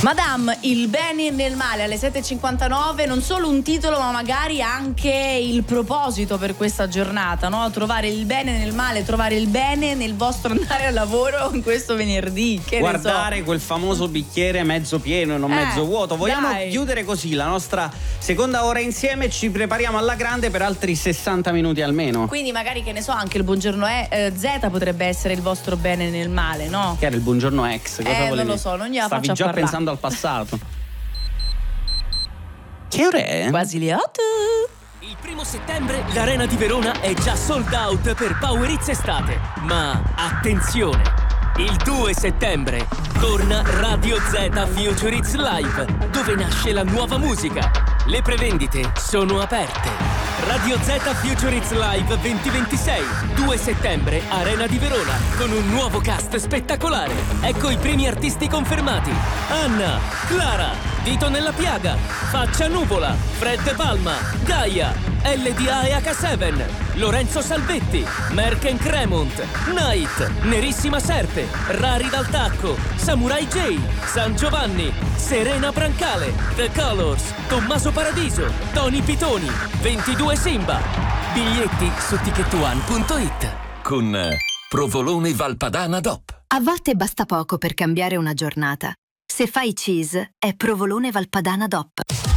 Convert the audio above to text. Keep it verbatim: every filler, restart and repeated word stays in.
Madame, il bene nel male alle sette e cinquantanove, non solo un titolo ma magari anche il proposito per questa giornata, no? Trovare il bene nel male, trovare il bene nel vostro andare al lavoro in questo venerdì, che guardare ne so. quel famoso bicchiere mezzo pieno e non Eh, mezzo vuoto. Vogliamo dai. chiudere così la nostra seconda ora insieme, ci prepariamo alla grande per altri sessanta minuti almeno. Quindi magari, che ne so, anche il buongiorno è, eh, Z potrebbe essere il vostro bene nel male, no? Che era il buongiorno ex, cosa Eh, non volevi? lo so, non gliela Stavi faccio a già parlare. pensando al passato. Che ore è? Quasi le otto. Il primo settembre l'Arena di Verona è già sold out per Power Hits Estate. Ma attenzione! Il due settembre torna Radio Z Future Hits Live, dove nasce la nuova musica. Le prevendite sono aperte. Radio Z Future Hits Live duemilaventisei, due settembre, Arena di Verona, con un nuovo cast spettacolare. Ecco i primi artisti confermati: Anna, Clara, Dito nella Piaga, Faccia Nuvola, Fred Palma, Gaia, L D A e H sette, Lorenzo Salvetti, Merken Cremont, Night, Nerissima Serpe, Rari dal Tacco, Samurai J, San Giovanni, Serena Brancale, The Colors, Tommaso Paradiso, Tony Pitoni, ventidue Simba. Biglietti su ticket one punto it. Con eh, Provolone Valpadana D O P. A volte basta poco per cambiare una giornata. Se fai cheese, è Provolone Valpadana D O P.